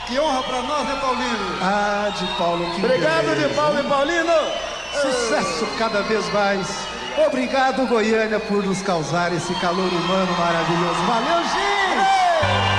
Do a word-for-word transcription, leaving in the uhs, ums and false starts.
Que honra pra nós, né, Paulino? Ah, de Paulo, que Obrigado, beleza. de Paulo e Paulino. Sucesso cada vez mais. Obrigado, Goiânia, por nos causar esse calor humano maravilhoso. Valeu, gente!